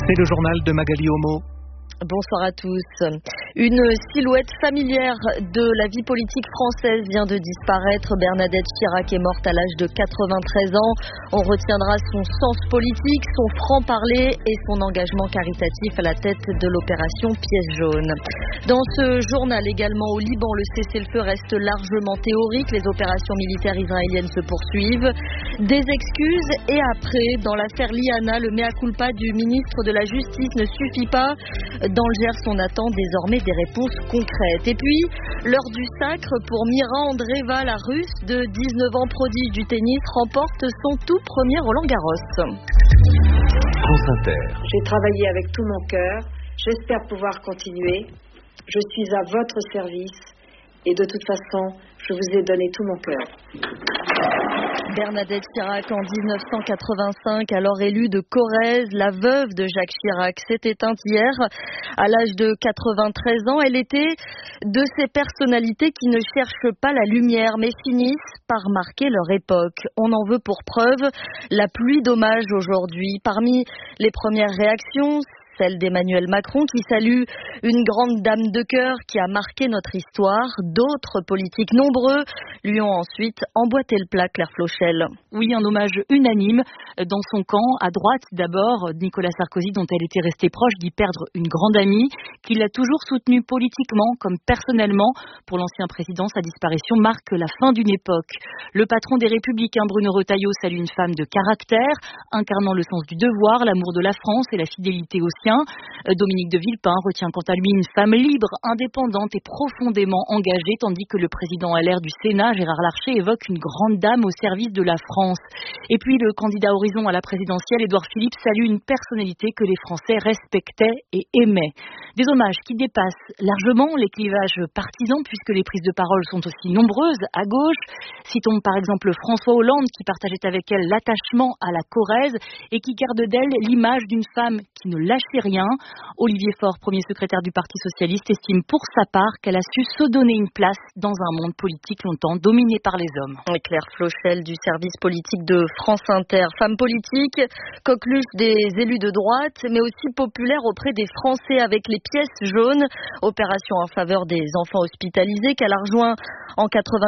C'est le journal de Magali Homo. Bonsoir à tous. Une silhouette familière de la vie politique française vient de disparaître. Bernadette Chirac est morte à l'âge de 93 ans. On retiendra son sens politique, son franc-parler et son engagement caritatif à la tête de l'opération Pièce jaune. Dans ce journal également au Liban, le cessez-le-feu reste largement théorique. Les opérations militaires israéliennes se poursuivent. Des excuses et après, dans l'affaire Liana, le mea culpa du ministre de la Justice ne suffit pas. Dans le Gers, on attend désormais des réponses concrètes. Et puis, l'heure du sacre pour Mira Andreeva, la Russe de 19 ans, prodige du tennis, remporte son tout premier Roland-Garros. France Inter. J'ai travaillé avec tout mon cœur. J'espère pouvoir continuer. Je suis à votre service et de toute façon, je vous ai donné tout mon cœur. Bernadette Chirac, en 1985, alors élue de Corrèze, la veuve de Jacques Chirac, s'est éteinte hier. À l'âge de 93 ans, elle était de ces personnalités qui ne cherchent pas la lumière, mais finissent par marquer leur époque. On en veut pour preuve la pluie d'hommages aujourd'hui. Parmi les premières réactions, celle d'Emmanuel Macron qui salue une grande dame de cœur qui a marqué notre histoire. D'autres politiques nombreux lui ont ensuite emboîté le plat, Claire Flochel. Oui, un hommage unanime dans son camp. À droite, d'abord, Nicolas Sarkozy, dont elle était restée proche, dit perdre une grande amie, qui l'a toujours soutenue politiquement comme personnellement. Pour l'ancien président, sa disparition marque la fin d'une époque. Le patron des Républicains, Bruno Retailleau, salue une femme de caractère, incarnant le sens du devoir, l'amour de la France et la fidélité au sien. Dominique de Villepin retient quant à lui une femme libre, indépendante et profondément engagée, tandis que le président LR du Sénat, Gérard Larcher, évoque une grande dame au service de la France. Et puis le candidat Horizon à la présidentielle, Édouard Philippe, salue une personnalité que les Français respectaient et aimaient. Des hommages qui dépassent largement les clivages partisans, puisque les prises de parole sont aussi nombreuses à gauche. Citons par exemple François Hollande, qui partageait avec elle l'attachement à la Corrèze et qui garde d'elle l'image d'une femme qui ne lâchait rien. Olivier Faure, premier secrétaire du Parti socialiste, estime pour sa part qu'elle a su se donner une place dans un monde politique longtemps dominé par les hommes. Claire Flochel du service politique de France Inter. Femme politique, coqueluche des élus de droite, mais aussi populaire auprès des Français avec les pièces jaunes. Opération en faveur des enfants hospitalisés qu'elle a rejoint en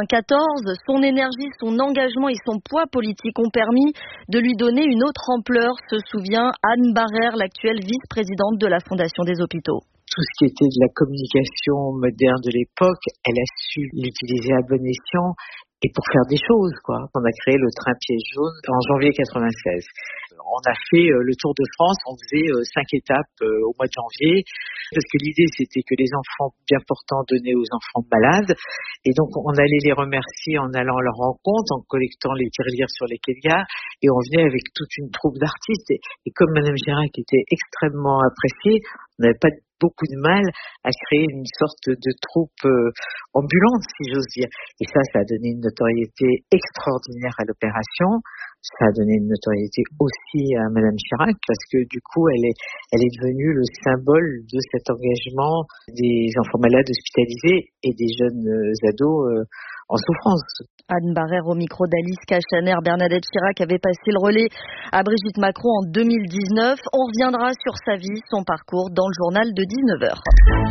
94. Son énergie, son engagement et son poids politique ont permis de lui donner une autre ampleur, se souvient Anne Barrère, l'actuelle vice-présidente de la Fondation des hôpitaux. Tout ce qui était de la communication moderne de l'époque, elle a su l'utiliser à bon escient et pour faire des choses, quoi. On a créé le train Pièce jaune en janvier 96. On a fait le Tour de France, on faisait 5 étapes au mois de janvier, parce que l'idée c'était que les enfants bien portants donnaient aux enfants malades, et donc on allait les remercier en allant à leur rencontre, en collectant les tirelires sur les quais, et on venait avec toute une troupe d'artistes, et comme Madame Chirac était extrêmement appréciée, on n'avait pas beaucoup de mal à créer une sorte de troupe ambulante, si j'ose dire. Et ça a donné une notoriété extraordinaire à l'opération. Ça a donné une notoriété aussi à Madame Chirac, parce que du coup, elle est devenue le symbole de cet engagement des enfants malades hospitalisés et des jeunes ados en souffrance. Anne Barrère au micro d'Alice Cachaner. Bernadette Chirac avait passé le relais à Brigitte Macron en 2019. On reviendra sur sa vie, son parcours dans le journal de 19h.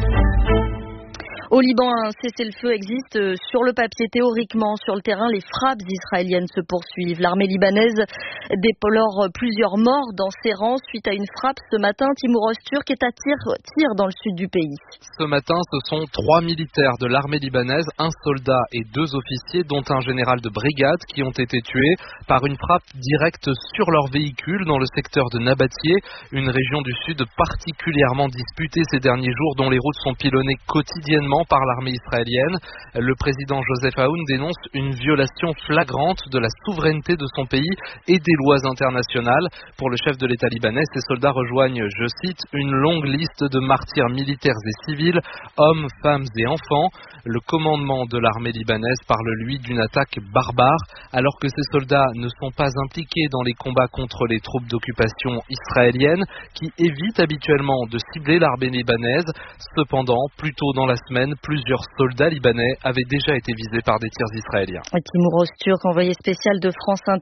Au Liban, un cessez-le-feu existe sur le papier. Théoriquement, sur le terrain, les frappes israéliennes se poursuivent. L'armée libanaise déplore plusieurs morts dans ses rangs suite à une frappe ce matin. Timour Öztürk est à Tyr dans le sud du pays. Ce matin, ce sont 3 militaires de l'armée libanaise, un soldat et 2 officiers, dont un général de brigade, qui ont été tués par une frappe directe sur leur véhicule dans le secteur de Nabatieh, une région du sud particulièrement disputée ces derniers jours, dont les routes sont pilonnées quotidiennement par l'armée israélienne. Le président Joseph Aoun dénonce une violation flagrante de la souveraineté de son pays et des lois internationales. Pour le chef de l'État libanais, ces soldats rejoignent, je cite, une longue liste de martyrs militaires et civils, hommes, femmes et enfants. Le commandement de l'armée libanaise parle, lui, d'une attaque barbare, alors que ces soldats ne sont pas impliqués dans les combats contre les troupes d'occupation israéliennes, qui évitent habituellement de cibler l'armée libanaise. Cependant, plus tôt dans la semaine, plusieurs soldats libanais avaient déjà été visés par des tirs israéliens. Timour Öztürk, envoyé spécial de France Inter.